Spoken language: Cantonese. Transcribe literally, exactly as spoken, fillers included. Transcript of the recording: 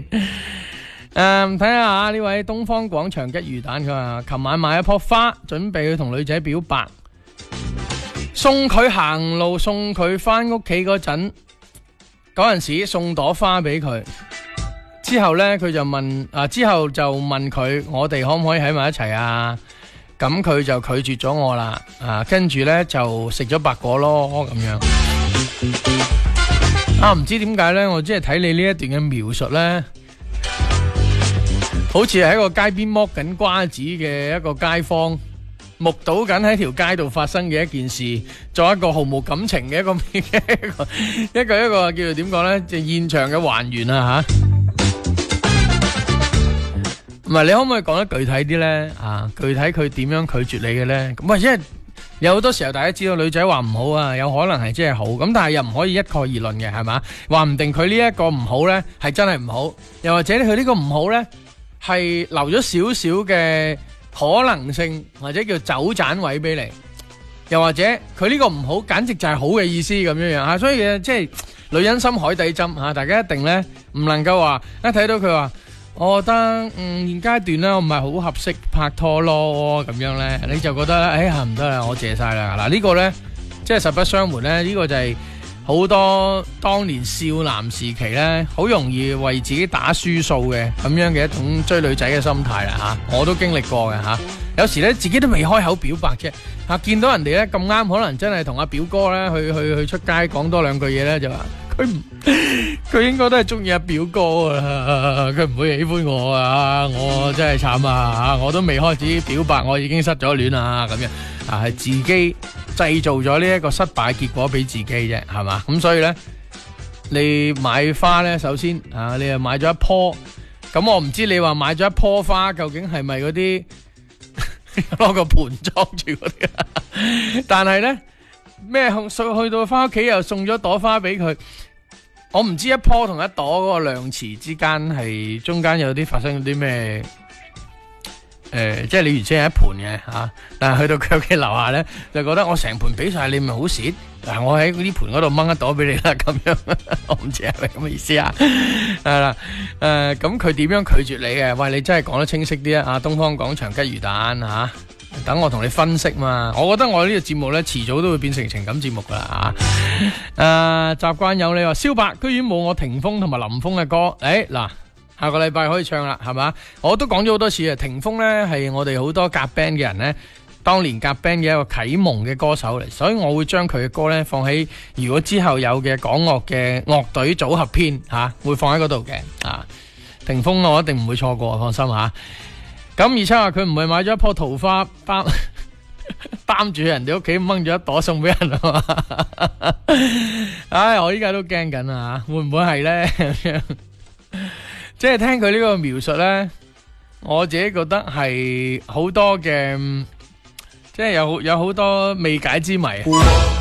誒，睇下呢位東方廣場吉魚蛋，佢話琴晚買一棵花，準備去同女仔表白，送佢行路，送佢翻屋企嗰陣，嗰陣時送朵花俾佢，之後呢，佢就問啊，之後就問佢，我哋可唔可以喺埋一齊啊？咁佢就拒絕咗我啦，啊，跟住呢，就食咗白果咯，咁樣。啊，唔知點解呢，我即係睇你呢一段嘅描述呢，好似係喺個街邊剝緊瓜子嘅一個街坊，目睹緊喺條街度發生嘅一件事，作一個毫無感情嘅一個一個一個一個叫做點講呢，就現場嘅還原啊吓。唔係，你可唔可以講得具體啲呢？啊，具體佢點樣拒絕你嘅呢？咁啊，因為有好多時候大家知道女仔話唔好啊，有可能係真係好，咁但係又唔可以一概而論嘅，係嘛？話唔定佢呢一個唔好呢，係真係唔好，又或者佢呢個唔好呢，係留咗少少嘅可能性，或者叫走盞位俾你，又或者佢呢個唔好，簡直就係好嘅意思咁樣樣啊！所以即係女人心海底針吓，大家一定呢唔能夠話一睇到佢話。我覺得嗯現階段咧，我唔係好合適拍拖咯，咁樣咧，你就覺得哎呀唔得啦，我謝晒啦。嗱呢個咧，即係實不相瞞咧，呢個就係好多當年少男時期咧，好容易為自己打輸數嘅咁樣嘅一種追女仔嘅心態啦吓，我都經歷過嘅吓。有時咧自己都未開口表白啫，吓見到人哋咧咁啱，可能真係同阿表哥咧去去去出街講多兩句嘢咧，就話。佢唔，佢應該都係中意阿表哥啊！佢唔會喜歡我啊！我真係慘啊！我都未開始表白，我已經失咗戀啊！咁樣啊，係自己製造咗呢一個失敗結果俾自己啫，係嘛？咁所以咧，你買花咧，首先啊，你又買咗一棵，咁我唔知你話買咗一棵花，究竟係咪嗰啲攞個盆裝住嗰啲啊？但係咧，咩去到翻屋企又送咗朵花俾佢。我唔知一棵同一朵嗰個量詞之間係中間有啲發生啲咩誒，即係你原先係一盤嘅吓，但係去到佢屋企樓下咧，就覺得我成盤俾晒你，咪好蝕。嗱，我喺呢盤嗰度掹一朵俾你啦，咁樣我唔知係咪咁嘅意思啊？係啦，誒，咁佢點樣拒絕你嘅？喂，你真係講得清晰啲啊！東方廣場吉魚蛋吓。等我同你分析嘛，我覺得我呢個節目呢，遲早都會變成情感節目噶啦吓。誒，習慣有你話蕭伯居然冇我霆鋒同埋林峰嘅歌，誒嗱，下個禮拜可以唱啦，係嘛？我都講咗好多次啊，霆鋒呢係我哋好多夾 band 嘅人呢，當年夾 band 嘅一個啟蒙嘅歌手嚟，所以我會將佢嘅歌呢放喺如果之後有嘅港樂嘅樂隊組合篇吓、啊，會放喺嗰度嘅啊。霆鋒我一定唔會錯過，放心吓。咁而且話佢唔係買咗一棵桃花擔擔住人哋屋企掹咗一朵送俾人啊嘛！唉，我依家都驚緊啊，會唔會係咧？即係聽佢呢個描述咧，我自己覺得係好多嘅，即係有有好多未解之謎。